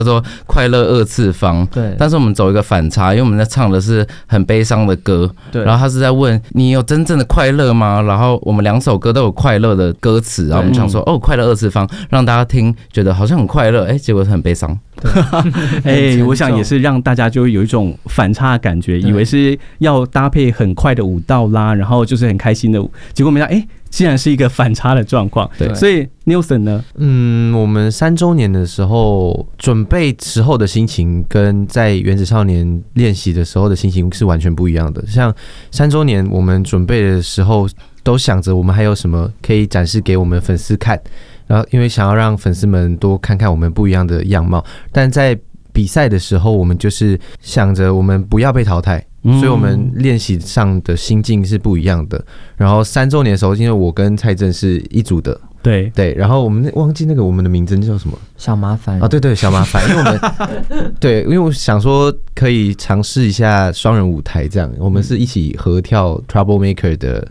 叫做快乐二次方， 对， 但是我们走一个反差，因为我们在唱的是很悲伤的歌， 对， 然后他是在问你有真正的快乐吗？然后我们2首歌都有快乐的歌词，然后我们想说快乐二次方，让大家听觉得好像很快乐，结果很悲伤。 我想也是让大家就有一种反差的感觉，以为是要搭配很快的舞蹈啦，然后就是很开心的舞，结果没想到竟然是一个反差的状况。对，所以 Nelson 呢？ 我们3周年的时候准备时候的心情，跟在原子少年练习的时候的心情是完全不一样的。像3周年我们准备的时候，都想着我们还有什么可以展示给我们粉丝看，然后因为想要让粉丝们多看看我们不一样的样貌，但在比赛的时候，我们就是想着我们不要被淘汰。所以我们练习上的心境是不一样的。然后3周年的时候，因为我跟蔡正是一组的，对，然后我们忘记我们的名字叫什么， 小麻烦啊，对，小麻烦，因为我们对，因为我想说可以尝试一下双人舞台这样，我们是一起合跳 Troublemaker 的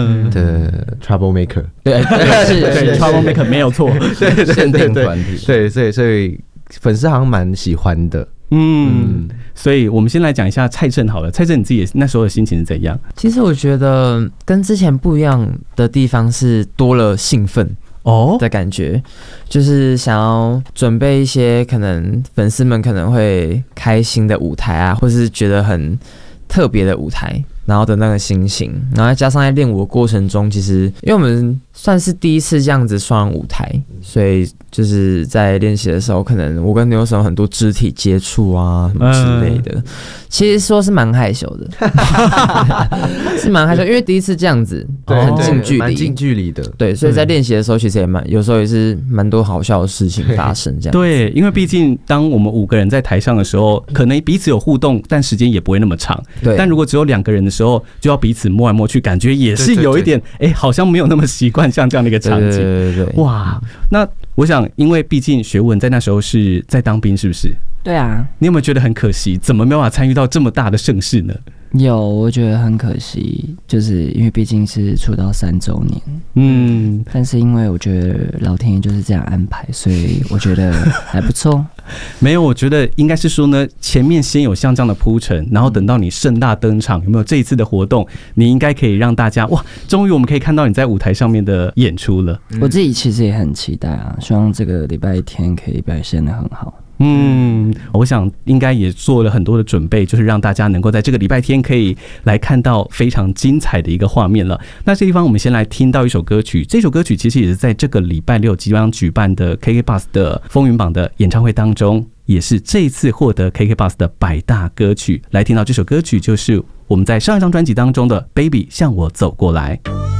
Troublemaker， 对 Troublemaker 没有错， 对，限定团体， 对，所以粉丝好像蛮喜欢的。 所以我们先来讲一下蔡正好了。蔡正，你自己那时候的心情是怎样？ 其实我觉得跟之前不一样的地方是多了兴奋的感觉，就是想要准备一些可能粉丝们可能会开心的舞台啊，或是觉得很特别的舞台，然后的那个心情，然后再加上在练舞的过程中，其实因为我们算是第一次这样子双人舞台，所以就是在练习的时候，可能我跟牛手有很多肢体接触啊什么之类的，其实说是蛮害羞的，是蛮害羞，因为第一次这样子，很近距离， 蛮近距离的， 对，所以在练习的时候，其实也有时候也是蛮多好笑的事情发生，这样。 对，因为毕竟当我们5个人在台上的时候，可能彼此有互动，但时间也不会那么长。对，但如果只有2个人的时候，就要彼此摸来摸去，感觉也是有一点，好像没有那么习惯像这样的一个场景。 对， 哇，那我想，因为毕竟学文在那时候是在当兵，是不是？ 对啊。 你有没有觉得很可惜，怎么没有办法参与到这么大的盛事呢？ 有，我觉得很可惜，就是因为毕竟是出道3周年，但是因为我觉得老天爷就是这样安排，所以我觉得还不错。 没有，我觉得应该是说呢，前面先有像这样的铺陈，然后等到你盛大登场，有没有这一次的活动，你应该可以让大家哇，终于我们可以看到你在舞台上面的演出了。 我自己其实也很期待啊，希望这个礼拜天可以表现得很好。 我想应该也做了很多的准备，就是让大家能够在这个礼拜天可以来看到非常精彩的一个画面了。那这地方我们先来听到一首歌曲，这首歌曲其实也是在这个礼拜6即将举办的 KKBOX 的风云榜的演唱会当中，也是这一次获得 KKBOX 的100大歌曲。来听到这首歌曲就是我们在上一张专辑当中的 Baby 向我走过来。